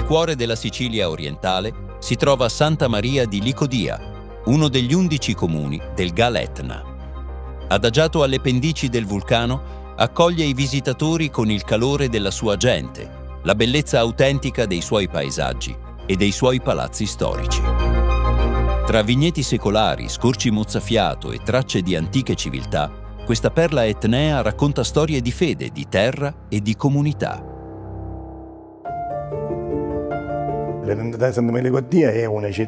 Nel cuore della Sicilia orientale si trova Santa Maria di Licodia, uno degli 11 comuni del Gal Etna. Adagiato alle pendici del vulcano, accoglie i visitatori con il calore della sua gente, la bellezza autentica dei suoi paesaggi e dei suoi palazzi storici. Tra vigneti secolari, scorci mozzafiato e tracce di antiche civiltà, questa perla etnea racconta storie di fede, di terra e di comunità. La Santa Maria di Licodia è una città